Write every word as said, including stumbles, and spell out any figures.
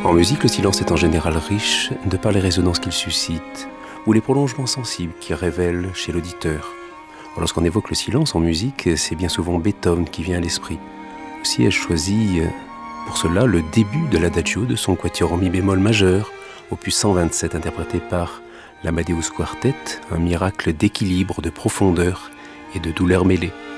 En musique, le silence est en général riche de par les résonances qu'il suscite ou les prolongements sensibles qu'il révèle chez l'auditeur. Lorsqu'on évoque le silence en musique, c'est bien souvent Beethoven qui vient à l'esprit. Aussi ai-je choisi pour cela le début de l'Adagio de son quatuor en mi bémol majeur, opus cent vingt-sept, interprété par l'Amadeus Quartet, un miracle d'équilibre, de profondeur et de douleur mêlée.